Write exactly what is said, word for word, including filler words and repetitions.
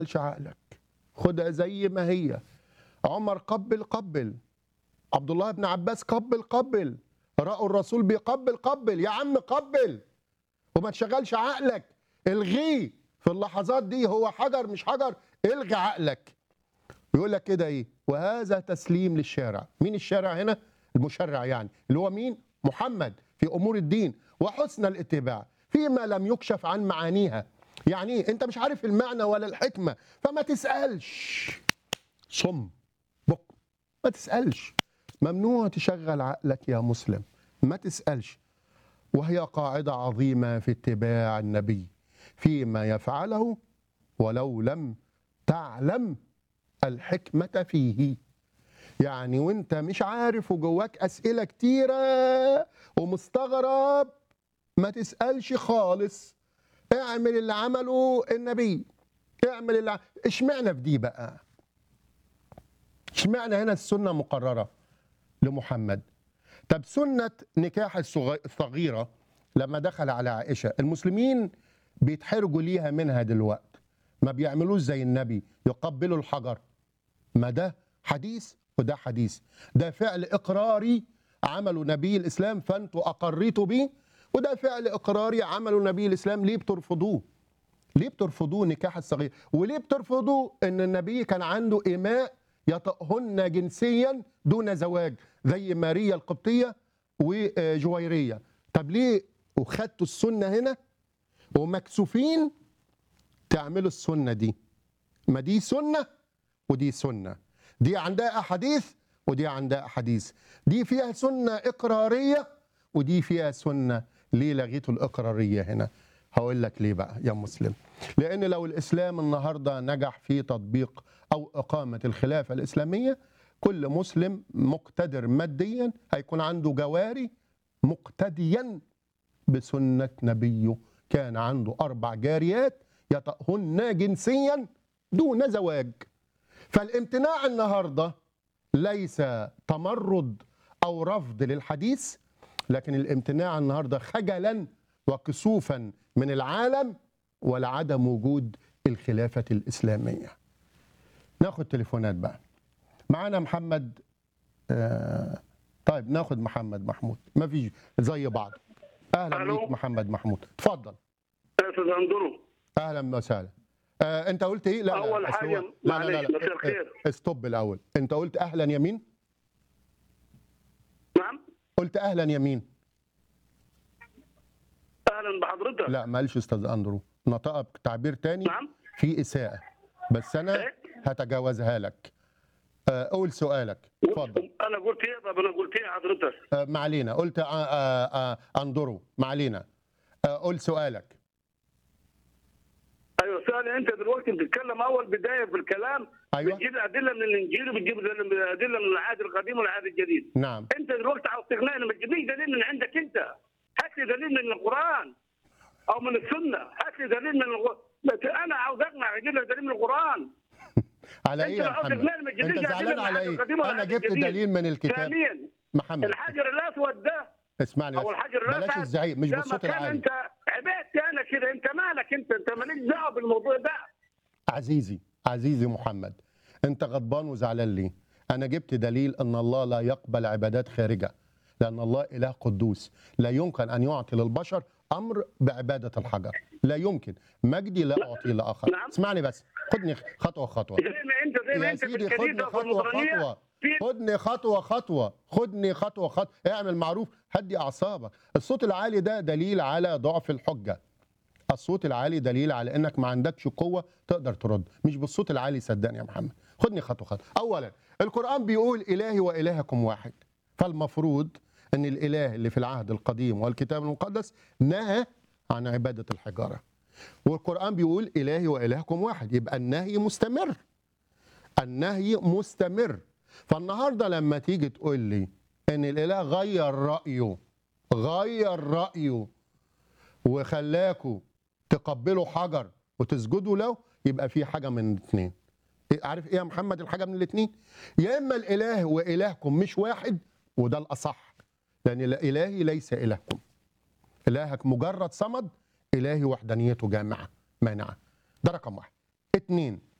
تشغلش عقلك، خدها زي ما هي. عمر قبل قبل، عبد الله بن عباس قبل قبل، رأوا الرسول بيقبل قبل، يا عم قبل وما تشغلش عقلك، الغيه في اللحظات دي. هو حجر مش حجر، الغي عقلك. يقول لك كده ايه؟ وهذا تسليم للشارع. مين الشارع هنا؟ المشرع يعني، اللي هو مين؟ محمد في امور الدين، وحسن الاتباع فيما لم يكشف عن معانيها. يعني ايه؟ انت مش عارف المعنى ولا الحكمه فما تسالش. صم بكم، ما تسالش. ممنوع تشغل عقلك يا مسلم، ما تسالش. وهي قاعده عظيمه في اتباع النبي فيما يفعله ولو لم تعلم الحكمة فيه. يعني وانت مش عارف وجواك أسئلة كتيرة ومستغرب، ما تسألش خالص. اعمل اللي عمله النبي، اعمل اللي اشمعنى في دي بقى؟ اشمعنى هنا السنة مقررة لمحمد؟ طب سنة نكاح الصغيرة لما دخل على عائشة، المسلمين بيتحرجوا ليها منها دلوقتي، ما بيعملوش زي النبي يقبلوا الحجر. ما ده حديث وده حديث، ده فعل إقراري عمله نبي الإسلام فأنتوا أقريتوا بيه، وده فعل إقراري عمله نبي الإسلام. ليه بترفضوه؟ ليه بترفضوه نكاح الصغير؟ وليه بترفضوا أن النبي كان عنده إماء يطأهن جنسيا دون زواج زي ماريا القبطية وجويرية؟ طب ليه وخدتوا السنة هنا ومكسوفين تعملوا السنة دي؟ ما دي سنة ودي سنة، دي عندها أحاديث ودي عندها أحاديث، دي فيها سنة إقرارية ودي فيها سنة. ليه لغيتوا الإقرارية هنا؟ هقول لك ليه بقى يا مسلم. لأن لو الإسلام النهاردة نجح في تطبيق أو إقامة الخلافة الإسلامية، كل مسلم مقتدر ماديا هيكون عنده جواري مقتديا بسنة نبيه. كان عنده أربع جاريات يطأهن جنسيا دون زواج. فالامتناع النهارده ليس تمرد او رفض للحديث، لكن الامتناع النهارده خجلا وكسوفا من العالم ولعدم وجود الخلافه الاسلاميه. ناخد تليفونات بقى. معانا محمد. آه طيب ناخد محمد محمود، ما فيش زي بعض. اهلا بيك محمد محمود، اتفضل. استاذ اندرو، اهلا وسهلا. آه انت قلت ايه؟ لا اول لا حاجه لا لا لا, لا. مساء الخير. استوب الاول، انت قلت اهلا يمين؟ نعم قلت اهلا يمين. اهلا بحضرتك. لا مالش استاذ اندرو، نطقها بتعبير تاني. نعم في اساءه، بس انا إيه؟ هتجاوزها لك. آه قول سؤالك، اتفضل. انا قلت ايه؟ طب انا قلت ايه حضرتك؟ آه ما علينا، قلت آه آه آه اندرو، ما علينا. آه قول سؤالك. ايوه سؤالي، انت دلوقتي بتتكلم اول بدايه في الكلام. أيوة. بتجيب ادله من الانجيل وبتجيب ادله من العهد القديم والعهد الجديد. نعم. انت دلوقتي عاوز تقنعني، ما تجيبليش دليل من عندك انت، هات لي دليل من القران او من السنه، هات لي دليل من الغ... انا عاوز اقنع، اجيب لي دليل من القران. على ايه يا محمد؟ انت زعلان على ايه؟ انا جبت دليل من الكتاب. ثانيا محمد، الحجر الاسود ده، اسمعني بس، او الحجر بلاش الاسود الزعيق، مش ده بالصوت مكان العالي. انت عبادتي انا كده، انت مالك انت؟ انت مالكش دعوه بالموضوع ده. عزيزي عزيزي محمد، انت غضبان وزعلان ليه؟ انا جبت دليل ان الله لا يقبل عبادات خارجه، لان الله اله قدوس، لا يمكن ان يعطي للبشر امر بعباده الحجر، لا يمكن. مجدي لا اعطيه لاخر. نعم. اسمعني بس، خدني خطوه خطوه زي ما انت زي ما يا انت في سيدي، خدني الكنيسه وفي خطوه المطرانيه خطوه في خدني خطوه خطوه خدني خطوه خطوه اعمل معروف، هدي اعصابك. الصوت العالي ده دليل على ضعف الحجه. الصوت العالي دليل على انك ما عندكش قوه تقدر ترد، مش بالصوت العالي. صدقني يا محمد، خدني خطوه خطوه. اولا، القران بيقول الهي والهكم واحد، فالمفروض ان الاله اللي في العهد القديم والكتاب المقدس نهى عن عباده الحجاره، والقران بيقول الهي والهكم واحد، يبقى النهي مستمر. النهي مستمر. فالنهارده لما تيجي تقول لي ان الاله غير رايه غير رايه وخلاكوا تقبلوا حجر وتسجدوا له، يبقى في حاجه من الاثنين. عارف ايه يا محمد الحاجه من الاثنين؟ يا اما الاله والهكم مش واحد، وده الاصح، لان الهي ليس الهكم. الهك مجرد صمد، الهي وحدانيته جامعه مانعه. ده رقم واحد. اثنين،